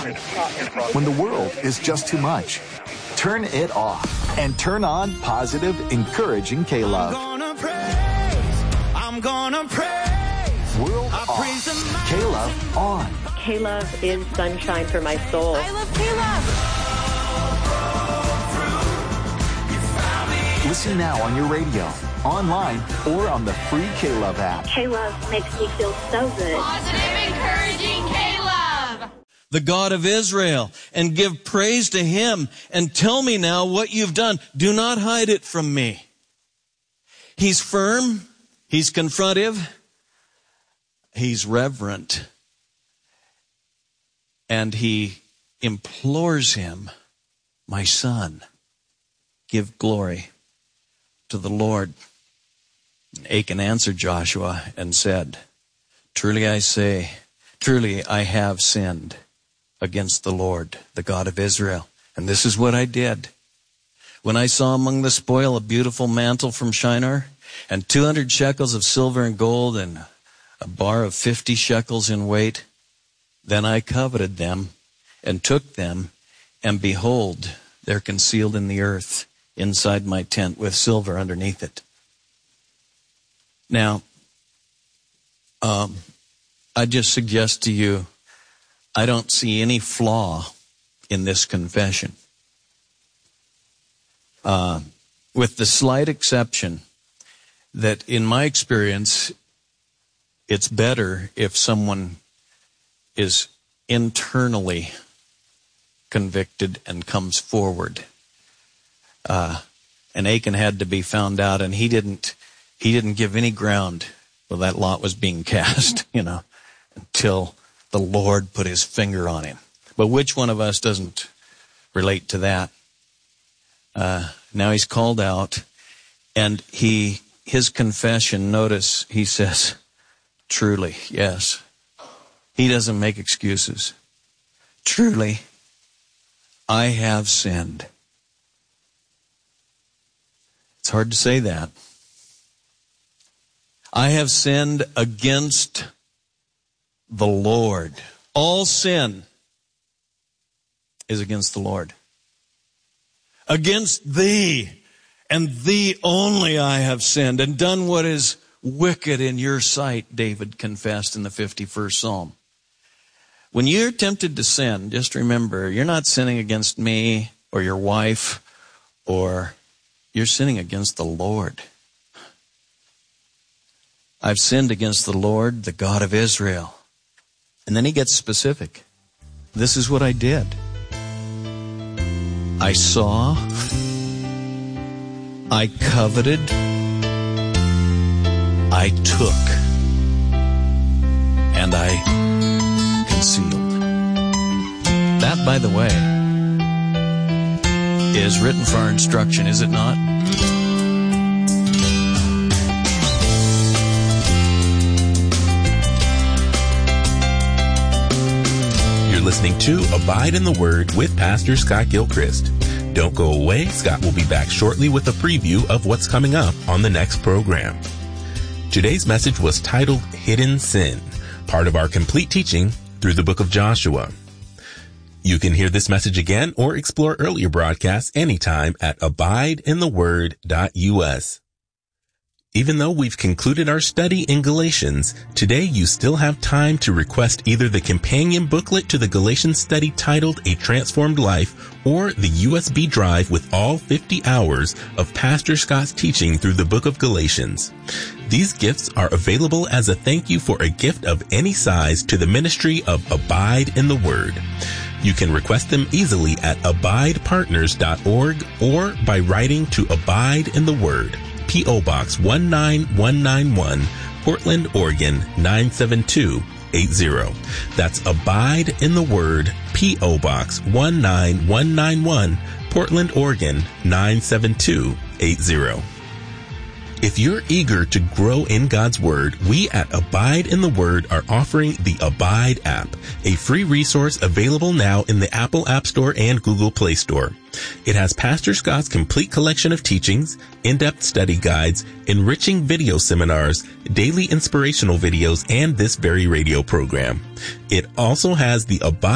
When the world is just too much, turn it off and turn on positive, encouraging K-Love. I'm gonna praise. World off. K-Love on. K-Love is sunshine for my soul. I love K-Love. Listen now on your radio, online, or on the free K-Love app. K-Love makes me feel so good. Positive, encouraging K-Love. The God of Israel, and give praise to him, and tell me now what you've done. Do not hide it from me. He's firm, he's confrontive, he's reverent, and he implores him, my son, give glory to the Lord. Achan answered Joshua and said, truly I say, truly I have sinned against the Lord, the God of Israel. And this is what I did. When I saw among the spoil a beautiful mantle from Shinar, and 200 shekels of silver and gold, and a bar of 50 shekels in weight, then I coveted them, and took them, and behold, they're concealed in the earth, inside my tent, with silver underneath it. Now, I just suggest to you, I don't see any flaw in this confession. With the slight exception that in my experience, it's better if someone is internally convicted and comes forward. And Achan had to be found out, and he didn't give any ground where that lot was being cast, until the Lord put his finger on him. But which one of us doesn't relate to that? Now he's called out, and his confession, notice he says, truly, yes. He doesn't make excuses. Truly, I have sinned. It's hard to say that. I have sinned against the Lord. All sin is against the Lord. Against thee, and thee only I have sinned, and done what is wicked in your sight, David confessed in the 51st Psalm. When you're tempted to sin, just remember, you're not sinning against me or your wife, or you're sinning against the Lord. I've sinned against the Lord, the God of Israel. And then he gets specific. This is what I did. I saw, I coveted, I took, and I concealed. That, by the way, is written for our instruction, is it not? You're listening to Abide in the Word with Pastor Scott Gilchrist. Don't go away. Scott will be back shortly with a preview of what's coming up on the next program. Today's message was titled Hidden Sin, part of our complete teaching through the book of Joshua. You can hear this message again or explore earlier broadcasts anytime at abideintheword.us. Even though we've concluded our study in Galatians, today you still have time to request either the companion booklet to the Galatians study titled A Transformed Life or the USB drive with all 50 hours of Pastor Scott's teaching through the book of Galatians. These gifts are available as a thank you for a gift of any size to the ministry of Abide in the Word. You can request them easily at abidepartners.org or by writing to Abide in the Word, P.O. Box 19191, Portland, Oregon 97280. That's Abide in the Word, P.O. Box 19191, Portland, Oregon 97280. If you're eager to grow in God's Word, we at Abide in the Word are offering the Abide app, a free resource available now in the Apple App Store and Google Play Store. It has Pastor Scott's complete collection of teachings, in-depth study guides, enriching video seminars, daily inspirational videos, and this very radio program. It also has the Abide